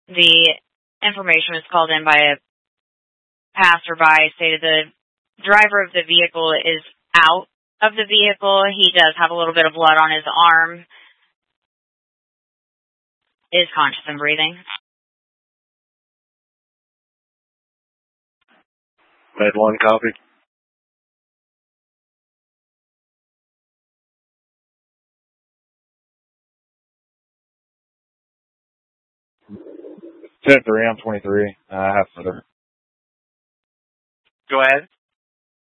The information was called in by a passerby, stated the driver of the vehicle is out of the vehicle. He does have a little bit of blood on his arm, is conscious and breathing. Med 1, copy. Tent 3, I'm 23. I have further. Go ahead.